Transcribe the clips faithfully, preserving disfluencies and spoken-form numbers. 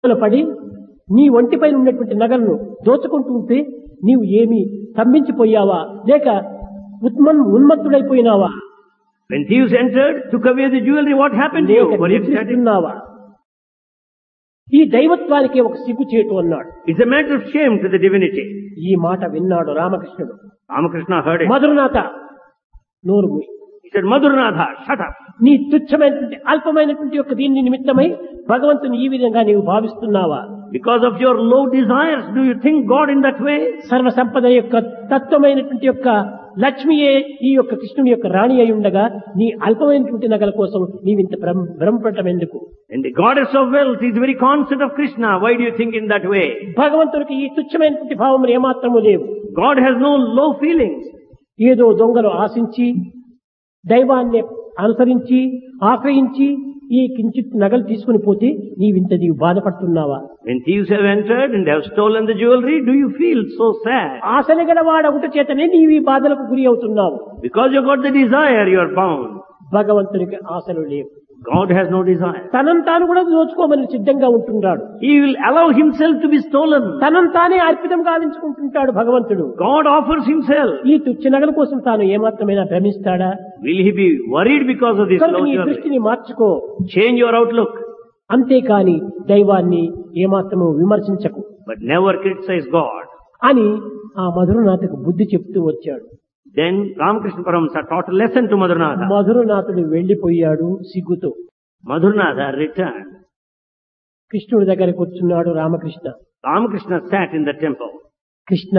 పడి నీ ఒంటిపైన ఉన్నటువంటి నగలను దోచుకుంటూ ఉంటే నీవు ఏమి స్తంభించిపోయావా లేక ఉన్మన్ ఉన్మత్తుడైపోయినావా? When thieves entered, took away the jewelry, what happened to you? లేక Were you ecstatic? నిద్రిస్తున్నావా? ఈ దైవత్వానికి ఒక సిగ్గుచేటు అన్నాడు. It's a matter of shame to the divinity. ఈ మాట విన్నాడు రామకృష్ణుడు. Ramakrishna heard it. మధురనాథ నోరు మూయి. He said, Madhurnatha, shut up. నీ తుచ్చమైనటువంటి అల్పమైనటువంటి యొక్క దీన్ని నిమిత్తమై భగవంతుని ఈ విధంగా నీవు భావిస్తున్నావా? Because of your low desires, do you think God in that way? సర్వ సంపద యొక్క తత్వమైనటువంటి యొక్క లక్ష్మియే ఈ యొక్క కృష్ణుని యొక్క రాణి అయి ఉండగా నీ అల్పమైనటువంటి నగల కోసం నీవింత భ్రమపడటం ఎందుకు? And the goddess of wealth is very conscious of Krishna. Why do you think in that way? భగవంతుడికి ఈ తుచ్చమైనటువంటి భావములు ఏమాత్రము లేవు. God has no low feelings. ఏదో దొంగలు ఆశించి దైవాన్ని అనుసరించి ఆశ్రయించి ఈ కించిత్ నగలు తీసుకుని పోతే నీవింత నీవు బాధపడుతున్నావా? When thieves have entered and have stolen the jewelry, do you feel so sad? ఆశలు గలవాడ ఒకటి చేతనే నీవు ఈ బాధలకు గురి అవుతున్నావు. Because you got the desire, you are bound. భగవంతునికి ఆశలు లేవు. God has no desire. తనను తాను కూడా దోచుకోమని సిద్ధంగా ఉంటున్నాడు. He will allow himself to be stolen. తనను తానే అర్పితం గావించుకుంటుంటాడు భగవంతుడు. God offers himself. ఈ తుచ్చ నగల కోసం తాను ఏమాత్రమైనా భ్రమిస్తాడా? Will he be worried because of this కనుక low నీ jewelry? దృష్టిని మార్చుకో. Change your outlook. అంతేకాని దైవాన్ని ఏమాత్రము విమర్శించకు. But never criticize God. అని ఆ మధురనాథకు బుద్ధి చెప్తూ వచ్చాడు. Then Ramakrishna Paramhansa taught a lesson to Madhurnatha. మధురనాథుడు వెళ్లిపోయాడు సిగ్గుతో. Madhurnatha returned. కృష్ణుడి దగ్గర కూర్చున్నాడు Ramakrishna. Ramakrishna sat in the temple. Krishna,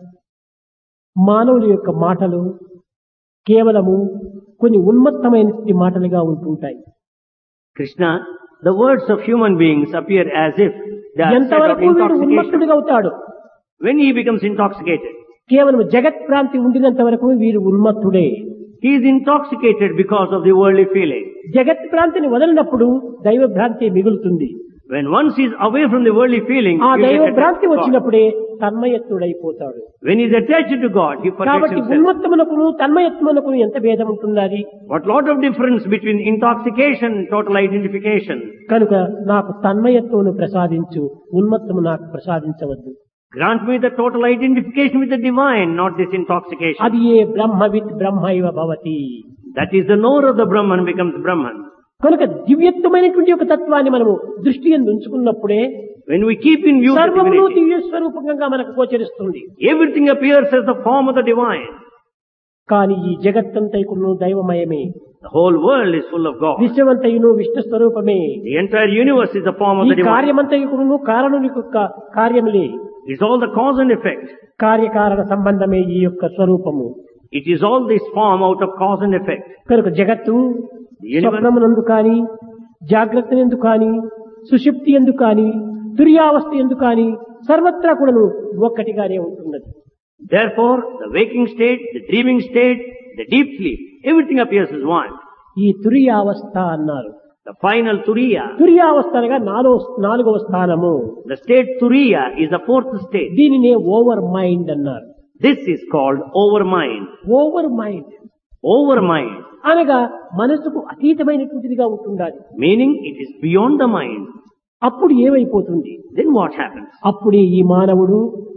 మానవుల యొక్క మాటలు కేవలము కొన్ని ఉన్మత్తమైనటువంటి మాటలుగా ఉంటుంటాయి. Krishna, the words of human beings appear as if they are set of ఎంతవరకు వీడు intoxication. ఉన్మత్తుడిగా అవుతాడు? When he becomes intoxicated, కేవలం జగత్ భ్రాంతి ఉండినంత వరకు వీరు ఉన్మత్తుడే. he is intoxicated because of the worldly feeling. జగత్ భ్రాంతిని వదలినప్పుడు దైవ భ్రాంతి మిగులుతుంది. When once he is away from the worldly feeling, ఆ he దైవ gets attached భ్రాంతి to God. వచ్చినప్పుడే తన్మయత్తుడైపోతాడు. When he is attached to God, he forgets కాబట్టి himself. ఉన్మత్తమునకును తన్మయత్వమునకును ఎంత భేదం ఉంటున్నది? What lot of difference between intoxication and total identification. కనుక నాకు తన్మయత్వమును ప్రసాదించు, ఉన్మత్తము నాకు ప్రసాదించవద్దు. Grant me the total identification with the divine, not this intoxication. అది ఏ బ్రహ్మవిత్ బ్రహ్మైవ భవతి. That is the knower of the Brahman becomes Brahman. కనుక దివ్యత్వమైనటువంటి ఒక తత్వాన్ని మనము దృష్టి యందు ఉంచుకున్నప్పుడే When we keep in view the సర్వమును divinity, దివ్య స్వరూపంగా మనకు గోచరిస్తుంది. everything appears as the form of the divine. కానీ ఈ జగత్తంతైకును దైవమయమే. The whole world is full of God. విశ్వమంతయును Vishnu స్వరూపమే. The entire universe is the form of ఈ the divine. కార్యమంతయుకును కారణుని యొక్క కార్యములే. It's all the cause and effect. కార్యకారణ సంబంధమే ఈ యొక్క స్వరూపము. It is all this form out of cause and effect. కనుక జగత్తు The universe, స్వప్నమునందు కాని జాగ్రత్త ఎందు కాని సుషుప్తి ఎందు కాని తుర్యావస్థ ఎందు కాని సర్వత్రా కూడాను ఒక్కటిగానే ఉంటున్నది. therefore, the waking state, the dreaming state, the deep sleep, everything appears as one. ఈ తుర్యావస్థ అన్నారు. The final Turiya, తుర్యావస్థ అనగా నాలుగో నాలుగవ స్థానము. the state Turiya is the fourth state. దీనినే ఓవర్ మైండ్ అన్నారు. This is called overmind. Over mind Overmind, అనగా మనసుకు అతీతమైనటువంటిదిగా ఉంటుండాలి. meaning it is beyond the mind. అప్పుడు ఏమైపోతుంది? Then what happens? అప్పుడే ఈ మానవుడు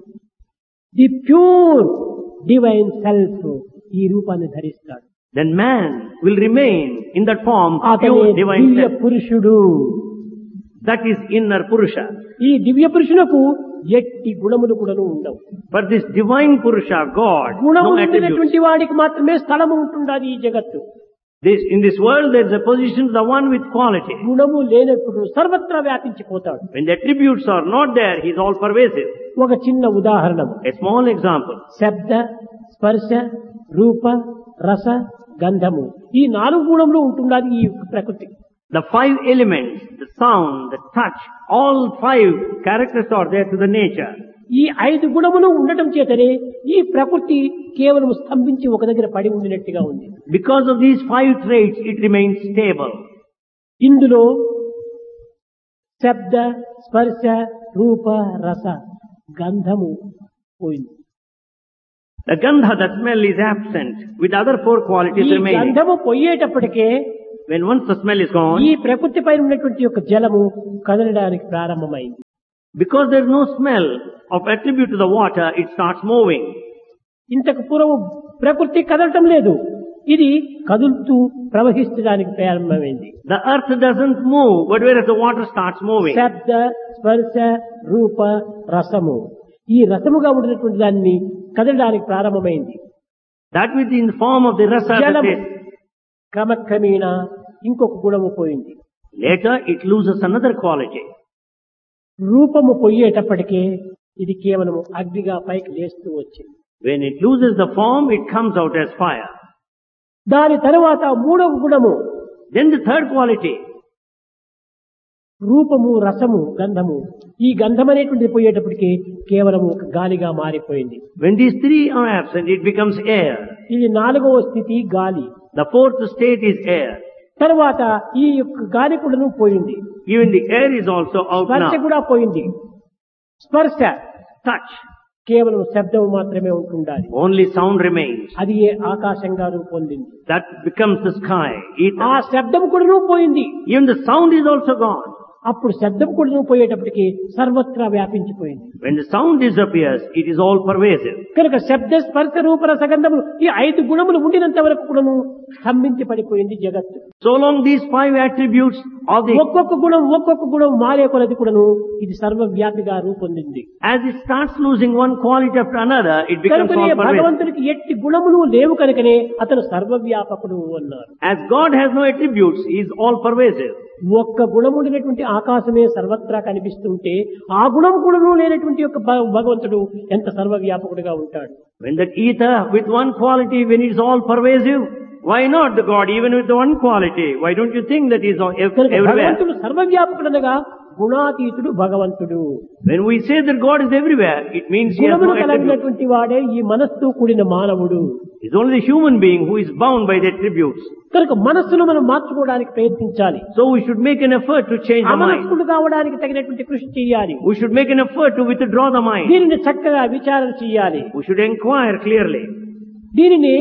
ది ప్యూర్ డివైన్ సెల్ఫ్ ఈ రూపాన్ని ధరిస్తాడు. Then man will remain in that form, అతనే pure divine దివ్య self. పురుషుడు. That is inner Purusha. ఈ దివ్య పురుషునకు ఎట్టి గుణములు కూడాను ఉండవు. For this divine Purusha, God, గుణము no attributes. ఉండినటువంటి వాడికి మాత్రమే స్థలము ఉంటుండాలి ఈ జగత్తు. This, in this world there is a position, the one with quality. గుణము లేనప్పుడు సర్వత్రా వ్యాపించిపోతాడు. When the attributes are not there, he is all pervasive. ఒక చిన్న ఉదాహరణ, A small example. శబ్ద స్పర్శ రూప రస గంధము ఈ నాలుగు గుణములు ఉంటుండాలి ఈ ప్రకృతి. The five elements, the sound, the touch, all five characters are there to the nature. ఈ ఐదు గుణములు ఉండటం చేతనే ఈ ప్రకృతి కేవలం స్తంభించి ఒక దగ్గర పడి ఉండినట్టుగా ఉంది. Because of these five traits, it remains stable. ఇందులో శబ్ద స్పర్శ రూప రస గంధము పోయింది. The gandha, the smell is absent, with other four ఈ qualities remaining. గంధము పోయేటప్పటికే when once the smell is gone, ఈ ప్రకృతి పైన ఉన్నటువంటి యొక్క జలము కదలడానికి ప్రారంభమైంది. because there is no smell of attribute to the water, it starts moving. ఇంతకు పూర్వం ప్రకృతి కదలటం లేదు, ఇది కదులుతూ ప్రవహించడానికి ప్రారంభమైంది. The earth doesn't move, but whereas the water starts moving. శబ్ద, స్పర్శ, రూప, రసము, ఈ రసముగా ఉన్నటువంటి దాన్ని కదలడానికి ప్రారంభమైంది. That which in the form of the rasa, the జలము taste. క్రమక్రమేణా ఇంకొక గుణము పోయింది. Later it loses another quality. రూపము పోయేటప్పటికే ఇది కేవలం అగ్నిగా పైకి లేస్తూ వచ్చింది. When it loses the form, it comes out as fire. దాని తరువాత మూడవ గుణము, Then the third quality, రూపము, రసము, గంధము. ఈ గంధం అనేటువంటిది పోయేటప్పటికి కేవలం ఒక గాలిగా మారిపోయింది. when these three are absent, it becomes air. ఇది నాలుగవ స్థితి గాలి. The fourth state is air. తర్వాత ఈ యొక్క గాలి కూడాను పోయింది. Even the air is also out స్పర్శ now. కూడా పోయింది. స్పర్శ Touch, కేవలం శబ్దం మాత్రమే ఉంటుండాలి. only sound remains. అది ఏ ఆకాశంగా రూపొందింది. That becomes the sky, ఆ ether. శబ్దం కూడాను పోయింది. Even the sound is also gone. అప్పుడు శబ్దం కూడాను పోయేటప్పటికి సర్వత్రా వ్యాపించిపోయింది. When the sound disappears, it is all pervasive. కనుక శబ్ద, స్పర్శ, రూప, రసగంధములు ఈ ఐదు గుణములు ఉండినంత వరకు కూడాను స్తంభించి పడిపోయింది జగత్తు. So long these five attributes of the, ఒక్కొక్క గుణం ఒక్కొక్క గుణం మారే కొలది కూడాను ఇది సర్వవ్యాపిగా రూపొందింది. as it starts losing one quality after another, it becomes కనుకనే all pervasive. భగవంతునికి ఎట్టి గుణములు లేవు కనుకనే అతను సర్వవ్యాపకుడు అన్నారు. As God has no attributes, he is all pervasive. ఒక్క గుణముండినటువంటి ఆకాశమే సర్వత్రా కనిపిస్తుంటే ఆ గుణం కూడాను లేనటువంటి యొక్క భ- భగవంతుడు ఎంత సర్వవ్యాపకుడిగా ఉంటాడు. When that ether with one quality, when it is all pervasive, why not the God even with the one quality? Why don't you think that he is all- ev- కనుక everywhere? భగవంతుడు సర్వవ్యాపకుడనగా గుణాతీతుడు భగవంతుడు. When we say that God is everywhere, it means he has గుణములు no attributes. కలిగినటువంటి వాడే ఈ మనస్సు కూడిన మానవుడు. He is only the human being who is bound by the attributes. కనుక మనస్సును మనం మార్చుకోవడానికి ప్రయత్నించాలి. So we should make an effort to change the mind. అమనస్కుడు కావడానికి తగినటువంటి కృషి చేయాలి. We should make an effort to withdraw the mind. దీనిని చక్కగా విచారణ చేయాలి. We should inquire clearly. దీనిని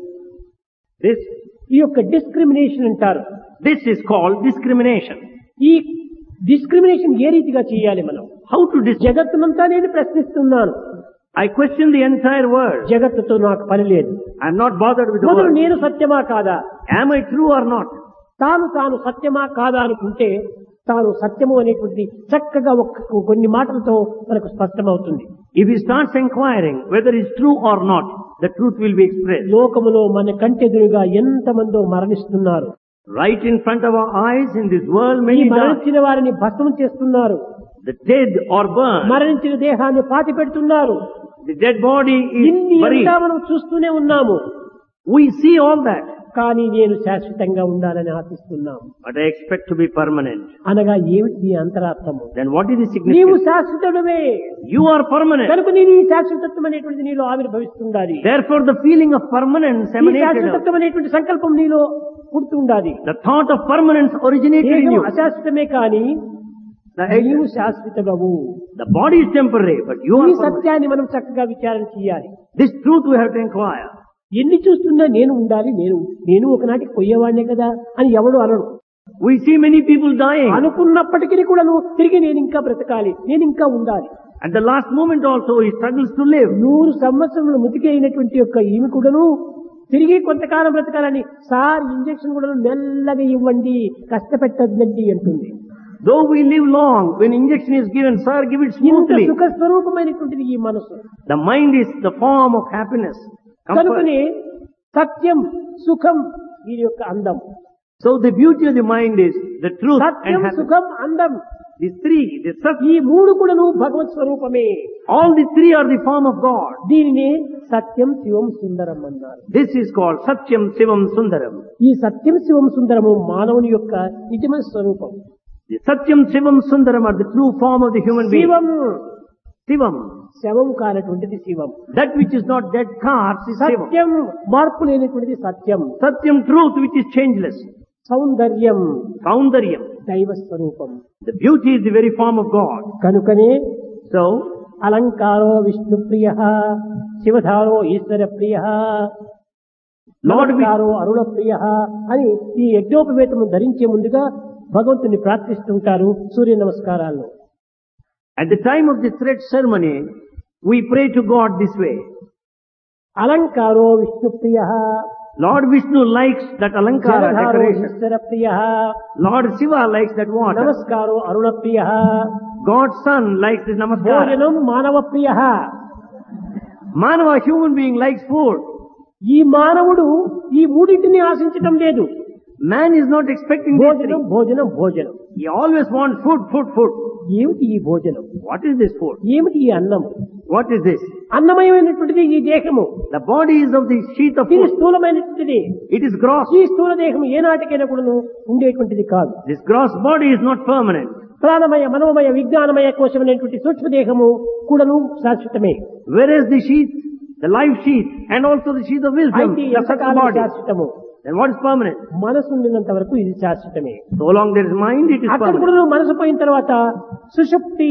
This, ఈ యొక్క డిస్క్రిమినేషన్ అంటారు. this is called discrimination. ఈ డిస్క్రిమినేషన్ ఏ రీతిగా చేయాలి మనం? How to dis- జగత్తునంతా నేను ప్రశ్నిస్తున్నాను. I question the entire world. జగత్తుతో నాకు పని లేదు. I am not bothered with the మొదలు world. నేను సత్యమా కాదా? Am I true or not? తాను తాను సత్యమా కాదా అనుకుంటే తాను సత్యము అనేటువంటిది చక్కగా ఒక్క కొన్ని మాటలతో మనకు స్పష్టమవుతుంది. If he starts inquiring whether it's true or not, the truth will be expressed. లోకములో మన కంటెదురుగా ఎంతమందో మరణిస్తున్నారు. Right in front of our eyes in this world, ఈ many die. మరణించిన వారిని భస్మం చేస్తున్నారు. The dead or burned. మరణించిన దేహాన్ని పాతి పెడుతున్నారు. The dead body ఇన్ని is buried. అంతా మనం చూస్తూనే ఉన్నాము. We see all that. కానీ నేను శాశ్వతంగా ఉండాలని ఆశిస్తున్నాము. But I expect to be permanent. అనగా ఏమిటి నీ అంతరార్థము? Then what is the నీవు significance? శాశ్వతుడవే You are permanent. కనుక నేను ఈ శాశ్వతత్వం అనేటువంటి నీలో ఆవిర్భవిస్తుండాలి. Therefore the feeling of permanence ఈ emanated out. శాశ్వతత్వం అనేటువంటి సంకల్పం నీలో పుడుతుండాలి. The thought of permanence originated in దేహం you. అశాశ్వతమే కానీ The, నీవు శాశ్వతమవు. the body is temporary, but you ఈ are permanent. సత్యాన్ని మనం చక్కగా విచారణ చేయాలి. This truth we have to inquire. ఎన్ని చూస్తున్నా నేను ఉండాలి, నేను నేను ఒకనాటికి పోయేవాడినే కదా అని ఎవడు అనడు. We see many people dying. అనుకున్నప్పటికీ కూడాను తిరిగి నేను ఇంకా బ్రతకాలి, నేను ఇంకా ఉండాలి. At the last moment also he struggles to live. నూరు సంవత్సరములు ముతికి అయినటువంటి యొక్క ఈమె కూడాను తిరిగి కొంతకాలం బ్రతకాలని సార్ ఇంజక్షన్ కూడా మెల్లగా ఇవ్వండి, కష్టపెట్టద్దండి అంటుంది. Though we live long, when injection is given, sir, give it ఇంత smoothly. సుఖ స్వరూపమైనటువంటిది ఈ మనసు. The mind is the form of happiness, comfort. కనుకనే సత్యం, సుఖం వీరి యొక్క అందం. So the beauty of the mind is the truth and Satyam, happiness. సుఖం, అందం These three, the sat, ఈ మూడు కూడాను భగవత్ స్వరూపమే. all the three are the form of God. దీనిని సత్యం, శివం, సుందరం అన్నారు. This is called Satyam Sivam Sundaram. ఈ సత్యం, శివం, సుందరము మానవుని యొక్క నిజమైన స్వరూపం. The Satyam Sivam Sundaram are the true form of the human being. Shivam Sivam. శవం కానటువంటిది శివం. That which is not dead cards is Sivam. సత్యం మార్పు లేనటువంటిది సత్యం. Satyam truth which is changeless. సౌందర్యం Soundaryam. దైవ స్వరూపం. The beauty is the very form of God. కనుకనే So, అలంకారో Vishnu Priya, శివధారో Eshwara Priya. Lord, we, నమస్కారో అరుణ ప్రియ అని ఈ యజ్ఞోపవేతము ధరించే ముందుగా భగవంతుని ప్రార్థిస్తుంటారు సూర్య నమస్కారాల్లో. at the time of the thread ceremony, we pray to God this way. అలంకారో Vishnu Priya, Lord Vishnu likes that alankara జలధారో decoration. Eshwara Priya, Lord Shiva likes that water. నమస్కారో Aruna Priya, God's son likes this namaskara. భోజనం మానవ ప్రియ. Manava, human being, likes food. ఈ మానవుడు ఈ మూడింటిని ఆశించటం లేదు. Man is not expecting these భోజనం three. భోజనం భోజనం. He always wants food, food, food. ఏమిటి ఈ భోజనం? What is this food? ఏమిటి ఈ అన్నం? What is this? అన్నమయమైనటువంటిది ఈ దేహము. The body is of the sheath of ఇది food. స్థూలమైనటువంటిది. It is gross. ఈ స్థూల దేహము ఏనాటికైనా కూడాను ఉండేటువంటిది కాదు. This gross body is not permanent. ప్రాణమయ మనోమయ విజ్ఞానమయ కోశమైనటువంటి సూక్ష్మ దేహము కూడాను శాశ్వతమే. Whereas the sheath, the life sheath, and also the sheath of wisdom, అయితే the subtle ఎంతకాలం body. శాశ్వతము? Then what is permanent? మనసు ఉండినంత వరకు ఇది శాశ్వతమే. So long there is mind, it is అక్కడ permanent. కూడా మనసు పోయిన తర్వాత సుషుప్తి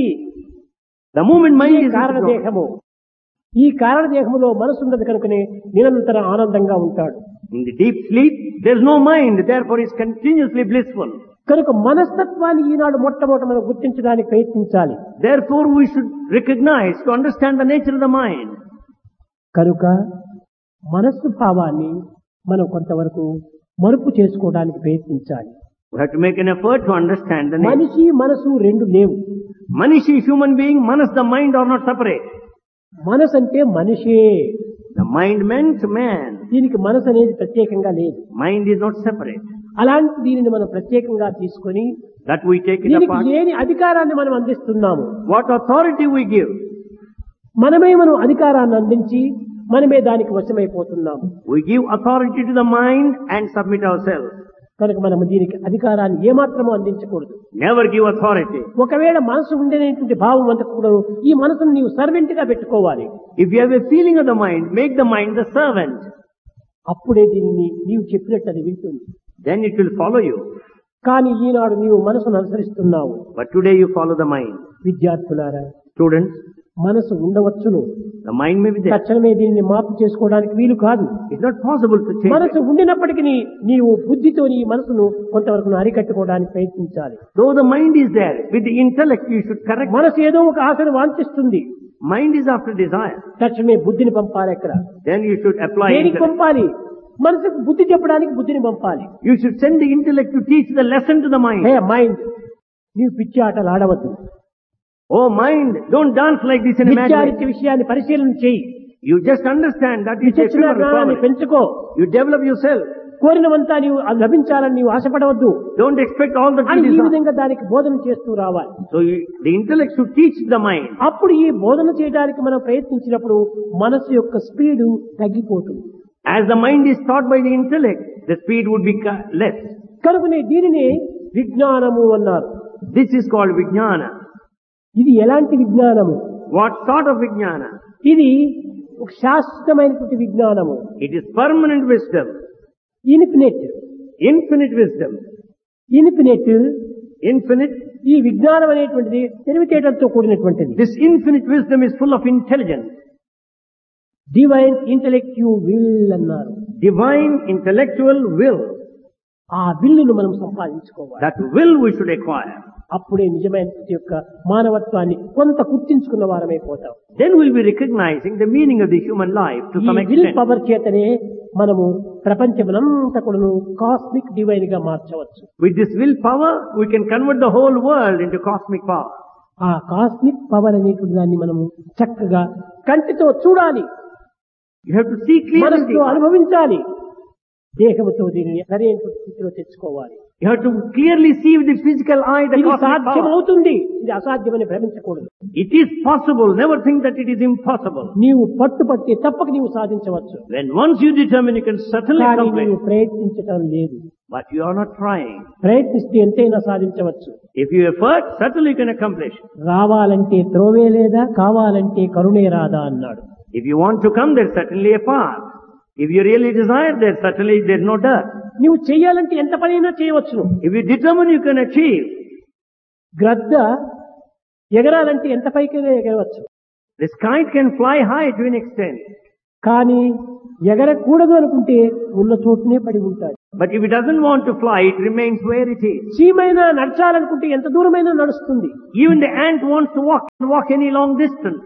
The moment mind ఈ is కారణ withdrawn, దేహము. ఈ కారణ దేహములో మనసు ఉండదు కనుకనే నిరంతర ఆనందంగా ఉంటాడు. in the deep sleep, there is no mind, therefore he is continuously blissful. కనుక మనస్తత్వాన్ని ఈనాడు మొట్టమొదట మనం గుర్తించడానికి ప్రయత్నించాలి. Therefore we should recognize, to understand the nature of the mind. కనుక మనస్సు భావాన్ని మనం కొంతవరకు మరుపు చేసుకోవడానికి ప్రయత్నించాలి. We have to make an effort to understand the nature. మనిషి మనసు రెండు లేవు. Manishi, human being, manas, the mind are not separate. మనసు అంటే మనిషే. The mind meant man. దీనికి మనసు అనేది ప్రత్యేకంగా లేదు. Mind is not separate. అలాంటి దీనిని మనం ప్రత్యేకంగా తీసుకొని That we take it దీనికి apart. లేని అధికారాన్ని మనం అందిస్తున్నాము. What authority we give? మనమే మనం అధికారాన్ని అందించి మనమే దానికి వశమైపోతున్నాము. We give authority to the mind and submit ourselves. కనుక మనం దీనికి అధికారాన్ని ఏమాత్రమూ అందించకూడదు. Never give authority. ఒకవేళ మనసు ఉండేటువంటి భావం అంతా కూడా ఈ మనసును నీవు సర్వెంట్ గా పెట్టుకోవాలి. If you have a feeling of the mind, make the mind the servant. అప్పుడే దీనిని నీవు చెప్పినట్టు అది వింటుంది. Then it will follow you. కానీ ఈనాడు నీవు మనసును అనుసరిస్తున్నావు. But today you follow the mind. విద్యార్థులారా, Students, మనసు ఉండవచ్చును, the mind may be there. తక్షణమే దీనిని మార్పు చేసుకోవడానికి వీలు కాదు. It's not possible to change మనసు it. ఉండినప్పటికీ నీవు బుద్ధితో నీ మనసును కొంతవరకు అరికట్టుకోవడానికి ప్రయత్నించాలి. Though the mind is there, with the intellect you should correct. మనసు ఏదో ఒక ఆశను వాంఛిస్తుంది. Mind is after desire. తక్షణమే బుద్ధిని పంపాలి. ఎక్కడ Then you should apply దేనికి intellect. పంపాలి? మనసుకు బుద్ధి చెప్పడానికి బుద్ధిని పంపాలి. You should send the intellect to teach the lesson to the mind. Hey mind, నీవు పిచ్చి ఆటలు ఆడవద్దు. Oh mind, don't dance like this in విద్యార్థి imagination. విషయాన్ని పరిశీలన చేయి. You just understand that it's a విచక్షణ జ్ఞానాన్ని permanent. పెంచుకో. You develop yourself. కోరినవంతా నీవు అది లభించాలని నీవు ఆశపడవద్దు Don't expect all that అని you ఈ desire. విధంగా దానికి బోధన చేస్తూ రావాలి. So you, the intellect should teach the mind. అప్పుడు ఈ బోధన చేయడానికి మనం ప్రయత్నించినప్పుడు మనసు యొక్క స్పీడు తగ్గిపోతుంది. As the mind is taught by the intellect, the speed would be ca- less. కనుకనే దీనిని విజ్ఞానము అన్నారు. This is called vijnana. ఇది ఎలాంటి విజ్ఞానము? What sort of vijnana? ఇది ఒక శాశ్వతమైనటువంటి విజ్ఞానము. It is permanent wisdom, infinite. infinite wisdom, infinite infinite. ఈ విజ్ఞానం అనేటువంటిది తెలివితేటలతో కూడినటువంటిది. This infinite wisdom is full of intelligence. Divine ఇంటెలెక్టివ్ will అన్నారు. Divine intellectual will. ఆ విల్లును మనం సంపాదించుకోవాలి. That will we should acquire. అప్పుడే నిజమైన యొక్క మానవత్వాన్ని కొంత గుర్తించుకున్న వారమైపోతాం. Then we'll be recognizing the meaning of the human life to ఈ some విల్ extent. పవర్ చేతనే మనము ప్రపంచమనంతా కూడాను కాస్మిక్ డివైన్ గా మార్చవచ్చు. With this will power, we can convert the whole world into cosmic power. ఆ కాస్మిక్ పవర్ అనేటువంటి దాన్ని మనము చక్కగా కంటితో చూడాలి, You have to see clearly. మనసుతో అనుభవించాలి, దేహముతో దీనిని సరైన స్థితిలో తెచ్చుకోవాలి. You have to clearly see with the physical eye the ఇది cosmic power. సాధ్యమవుతుంది, ఇది అసాధ్యమని భ్రమించకూడదు. It is possible. Never think that it is impossible. నీవు పట్టుపట్టి తప్పక నీవు సాధించవచ్చు. When once you determine, you can certainly కానీ accomplish. నీవు ప్రయత్నించటం లేదు. But you are not trying. ప్రయత్నిస్తే ఎంతైనా సాధించవచ్చు. If you effort, certainly you can accomplish. రావాలంటే త్రోవే లేదా, కావాలంటే కరుణే రాదా అన్నాడు. If you want to come, there's certainly a path. If you really desire, there's certainly there's no dirt. నీవు చెయ్యాలంటే ఎంత పనైనా చేయవచ్చును. If you determine, you can achieve. గ్రద్ద ఎగరాలంటే ఎంత పైకైనా ఎగరవచ్చు. This kite can fly high to an extent. కానీ ఎగరకూడదు అనుకుంటే ఉన్న చోటునే పడి ఉంటాడు. But if it doesn't want to fly, it remains where it is. చీమైనా నడచాలనుకుంటే ఎంత దూరమైనా నడుస్తుంది. Even the ant wants to walk, can walk any long distance.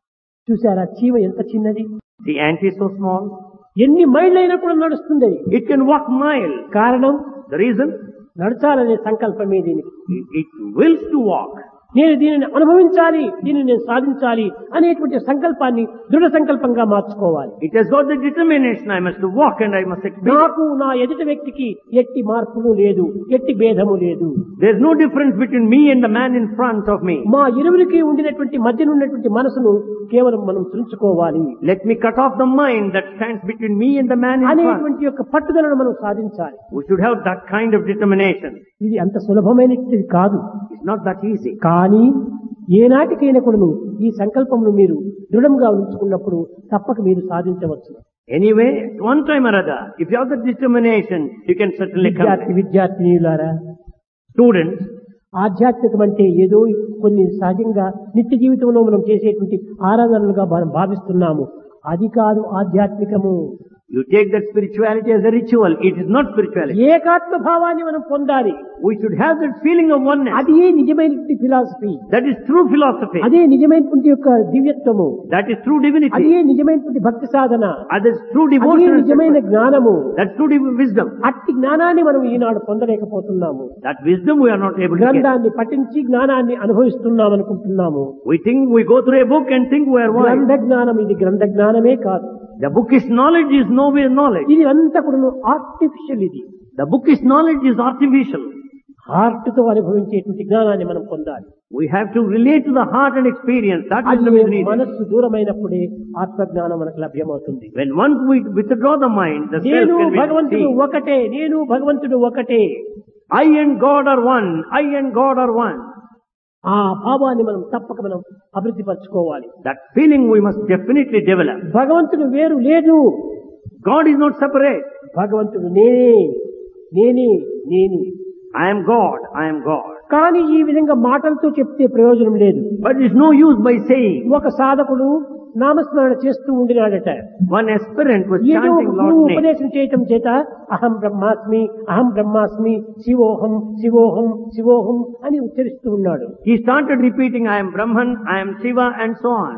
చూసారా చీమ ఎంత చిన్నది? The ant is so small. ఎన్ని మైళ్ళైనా కూడా నడుస్తుంది. It can walk miles. కారణం The reason? నడచాలనే సంకల్పమే దీనికి. It, it wills to walk. నేను దీనిని అనుభవించాలి, దీనిని నేను సాధించాలి అనేటువంటి సంకల్పాన్ని దృఢ సంకల్పంగా మార్చుకోవాలి. It has got the determination, I must walk and I must experience. నాకు నా ఎదుటి వ్యక్తికి ఎట్టి మార్పులు లేదు, ఎట్టి భేదము లేదు. There is no difference between me and the man in front of me. మా ఇరువురికి ఉండినటువంటి మధ్యన ఉన్నటువంటి మనసును కేవలం మనం తుంచుకోవాలి. Let me cut off the mind that stands between me and the man in front. అనేటువంటి యొక్క పట్టుదలను మనం సాధించాలి. We should have that kind of determination. ఇది అంత సులభమైనది కాదు. It's not that easy. కానీ ఏనాటికైనా కూడా ఈ సంకల్పమును మీరు దృఢంగా ఉంచుకున్నప్పుడు తప్పక మీరు సాధించవచ్చు. Anyway, at one time or other, if you have the determination, you can certainly come. విద్యార్థి విద్యార్థినిలారా, Students, ఆధ్యాత్మికం అంటే ఏదో కొన్ని సహజంగా నిత్య జీవితంలో మనం చేసేటువంటి ఆరాధనలుగా మనం భావిస్తున్నాము. అది కాదు ఆధ్యాత్మికము. you take that spirituality as a ritual. It is not spirituality. ఏకాత్మ భావాన్ని మనం పొందాలి. We should have that feeling of oneness. అది నిజమైనటువంటి philosophy. That is true philosophy. అదే నిజమైనటువంటి యొక్క దివ్యత్వము. That is true divinity. అదే నిజమైనటువంటి భక్తి సాధన. That is true అదే devotion. నిజమైన జ్ఞానము. That's true div- wisdom. అట్టి జ్ఞానాన్ని మనం ఈనాడు పొందలేకపోతున్నాము. That wisdom we are not able to get. గ్రంథాన్ని పఠించి జ్ఞానాన్ని అనుభవిస్తున్నాం అనుకుంటున్నాము. We think we go through a book and think we are wise. గ్రంథ జ్ఞానం ఇది గ్రంథ జ్ఞానమే కాదు. The bookish knowledge is no way knowledge. ఇది అంతా కూడా ఆర్టిఫిషియల్. ఇది The bookish knowledge is artificial. Heart తో అనుభవించేటువంటి జ్ఞానాన్ని మనం పొందాలి. We have to relate to the heart and experience. That అది wisdom is needed. మనస్సు దూరమైనప్పుడే ఆత్మజ్ఞానం మనకు లభ్యమవుతుంది. When once we withdraw the mind, the self నేను can be భగవంతుడు seen. ఒకటే, నేను భగవంతుడు ఒకటే. I and God are one. I and God are one. ఆ భావాన్ని మనం తప్పక మనం అభివృద్ధి పరచుకోవాలి. That feeling we must definitely develop. భగవంతుడు వేరు లేదు. God is not separate. భగవంతుడు నేనే, నేనే, నేనే. I am God. I am God. కానీ ఈ విధంగా మాటలతో చెప్తే ప్రయోజనం లేదు. But there is no use by saying. ఒక సాధకుడు నామస్మరణ చేస్తూ ఉండినాడట. One aspirant was ఏదో chanting ఒక Lord's గురువు name. ఉపదేశం చేయటం చేత అహం బ్రహ్మాస్మి, అహం బ్రహ్మాస్మి, శివోహం, శివోహం, శివోహం అని ఉచ్చరిస్తూ ఉన్నాడు. He started repeating, I am Brahman, I am Shiva, and so on.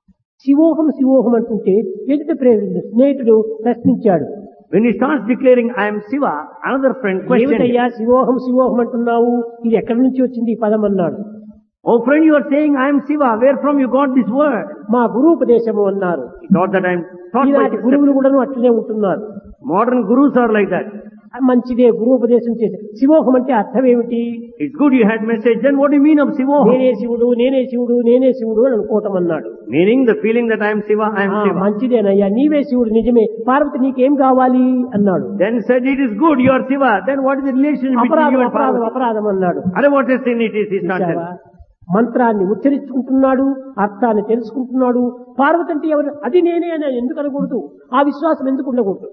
శివోహం శివోహం అంటుంటే ఎదుటి ప్రే- స్నేహితుడు ప్రశ్నించాడు. When he starts declaring, I am Shiva, another friend questioned him. ఏమిటయ్యా శివోహం శివోహం అంటున్నావు, ఇది ఎక్కడి నుంచి వచ్చింది ఈ పదం అన్నాడు. Oh friend, you are saying, I am Shiva. Where from you got this word? మా గురూపదేశము అన్నారు. He thought that I am taught by ఈనాటి this. గురువులు కూడా అట్లనే ఉంటున్నారు. Modern gurus are like that. మంచిదే గురూపదేశం చేసి. శివోహం అంటే అర్థం ఏమిటి? It's good you had message. Then what do you mean of Shivoham? నేనే శివుడు, నేనే శివుడు, నేనే శివుడు అని అనుకోవటం అన్నాడు. Meaning the feeling that I am Shiva, I am ఆ, Shiva. మంచిదేనయ్యా, నీవే శివుడు నిజమే. పార్వతి నీకేం కావాలి అన్నాడు. Then said, it is good, you are Shiva. Then what is the relationship between అపరాధం you and అపరాధం Parvati? అపరాధం అన్నాడు. Are what a sin it is, he started. చూశావా? మంత్రాన్ని ఉచ్చరించుకుంటున్నాడు, అర్థాన్ని తెలుసుకుంటున్నాడు. పార్వతి అంటే ఎవరు? అది నేనే అని ఎందుకు అనకూడదు? ఆ విశ్వాసం ఎందుకు ఉండకూడదు?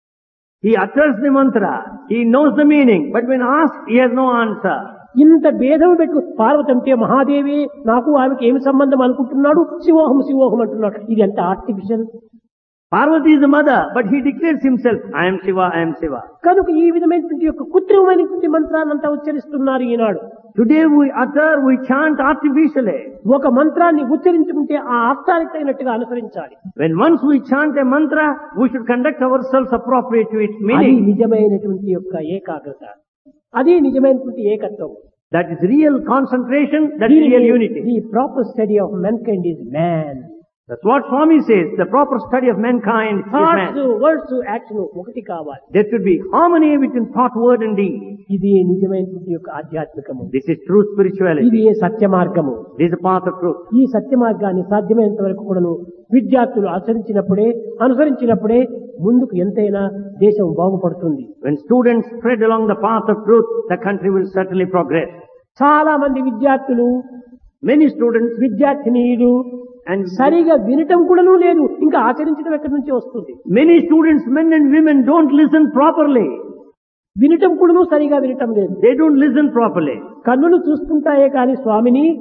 He utters the mantra. He knows the meaning. But when asked, he has no answer. ఇంత భేదం పెట్టు. పార్వతి అంటే మహాదేవి, నాకు ఆమెకి ఏమి సంబంధం అనుకుంటున్నాడు. శివోహం శివోహం అంటున్నాడు. ఇది ఎంత artificial. Parvati is the mother, but he declares himself, I am Shiva, I am Shiva. కనుక ఈ విధమైనటువంటి యొక్క కృత్రిమమైనటువంటి మంత్రాన్నంతా ఉచ్చరిస్తున్నారు ఈనాడు. Today we utter, we chant artificially. ఒక మంత్రాన్ని ఉచ్చరించుకుంటే ఆ అర్థానికి తగినట్టుగా అనుసరించాలి. When once we chant a mantra, we should conduct ourselves appropriate to its అది meaning. నిజమైనటువంటి యొక్క ఏకాగ్రత, అది నిజమైనటువంటి ఏకత్వం. That is real concentration, that is real unity. The proper study of mankind is man. That's what Swami says. The proper study of mankind is thoughts, man. Words, action ఒకటి కావాలి. There should be harmony between thought, word and deed. ఇది నిజమైనటువంటి యొక్క ఆధ్యాత్మికము. This is true spirituality. ఇది సత్య మార్గము. This is the path of truth. ఈ సత్య మార్గాన్ని సాధ్యమైనంత వరకు కూడాను విద్యార్థులు ఆచరించినప్పుడే, అనుసరించినప్పుడే ముందుకు ఎంతైనా దేశం బాగుపడుతుంది. When students spread along the path of truth, the country will certainly progress. చాలా మంది విద్యార్థులు, Many students విద్యార్థినీయులు and సరిగా వినటం కూడాను లేదు, ఇంకా ఆచరించడం ఎక్కడి నుంచి వస్తుంది? many students, men and women, don't listen properly. వినటం కూడాను సరిగా వినటం లేదు. They don't listen properly. కన్నులు చూస్తుంటాయే కాని స్వామిని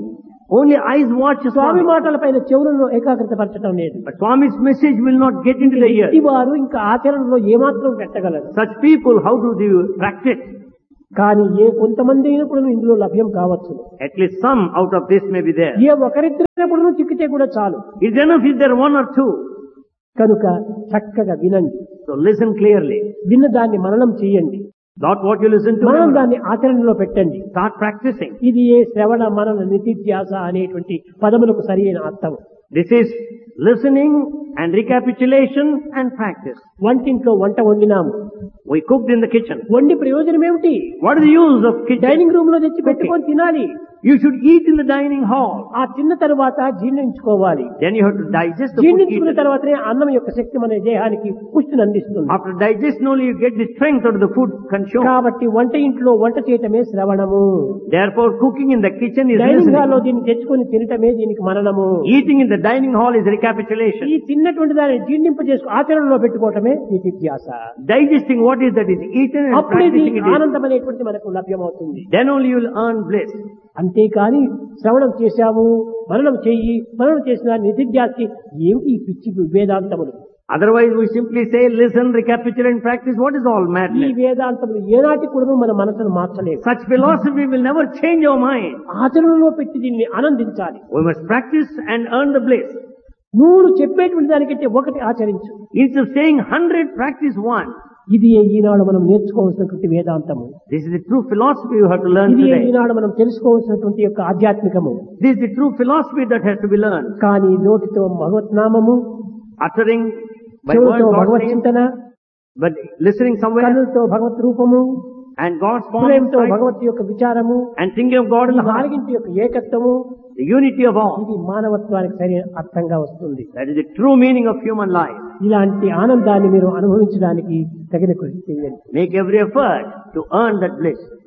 Only eyes watch స్వామి Swami. మాటలపైన చెవులను ఏకాగ్రత పరచడం లేదు. But Swami's message will not get into the ear. ఈ వారు ఇంకా ఆచరణలో ఏమాత్రం పెట్టగలరు. Such people, how do they practice? కానీ ఏ కొంతమంది అయినప్పుడు ఇందులో లభ్యం కావచ్చు. At least some out of this may be there. ఏ ఒకరిద్దరినప్పుడు చిక్కితే కూడా చాలు. It's enough if there are one or two. కనుక చక్కగా వినండి. So listen clearly. విన్న దాన్ని మననం చేయండి. Not what you listen to. మనం దాన్ని ఆచరణలో పెట్టండి. Start practicing. ఇది ఏ శ్రవణ మనన నిధిధ్యాస అనేటువంటి పదములకు సరైన అర్థం. This is listening and recapitulation and practice. వంటింట్లో వంట వండినాము. We cooked in the kitchen. వండి ప్రయోజనం ఏమిటి? What is the use of kitchen? Dining room లో తెచ్చి పెట్టుకొని తినాలి. You should eat in the dining hall. ఆ తిన్న తర్వాత జీర్ణించుకోవాలి. Then you have to digest the food జీర్ణించుకున్న eaten. తర్వాతనే అన్నం యొక్క శక్తి మన దేహానికి పుష్టిని అందిస్తుంది. After digestion only you get the strength out of the food consumed. కాబట్టి వంట ఇంట్లో వంట చేయటమే శ్రవణము. Therefore cooking in the kitchen is dining hall లో listening. దీన్ని తెచ్చుకొని తినటమే దీనికి మననము. Eating in the dining hall is recapitulation. ఈ తిన్నటువంటి దాన్ని జీర్ణింప చేసుకు ఆచరణలో పెట్టుకోవటమే నిధిధ్యాస. Digesting what is that is eaten and అప్పుడు ఇది practicing it is. ఆనందం అనేటువంటి మనకు లభ్యమవుతుంది. Then only you will earn bliss. అంతేకాని శ్రవణం చేశాము మననం చెయ్యి మననం చేసిన నిధిధ్యాసి ఏమిటి ఈ పిచ్చి వేదాంతములు. Otherwise we simply say listen, recapitulate and practice. What is all ఈ madness? వేదాంతములు ఏనాటి కూడా మన మనసును మార్చలేదు. Such philosophy will never change our mind. ఆచరణలో పెట్టి దీన్ని ఆనందించాలి. We must practice and earn the bliss. నూరు చెప్పేటువంటి దానికంటే ఒకటి ఆచరించు. Instead of saying hundred, practice one. ఇది ఈనాడు మనం నేర్చుకోవాల్సినటువంటి వేదాంతము. This is the true philosophy you have to learn ఇది today. ఈనాడు మనం తెలుసుకోవాల్సినటువంటి యొక్క ఆధ్యాత్మికము. This is the true philosophy that has to be learned. కానీ నోటితో భగవత్ నామము, Uttering by చెవులతో word God's భగవత్ name, చింతన, but listening somewhere కన్నులతో భగవత్ రూపము, and God's form హృదయంతో inside, భగవత్ యొక్క విచారము, and thinking of God in ఈ the heart. నాలుగింటి యొక్క ఏకత్వము, The unity of all. ఇది మానవత్వానికి సరైన అర్థంగా వస్తుంది. That is the true meaning of human life. ఇలాంటి ఆనందాన్ని మీరు అనుభవించడానికి తగిన కృషి చేయండి. Make every effort to earn that bliss.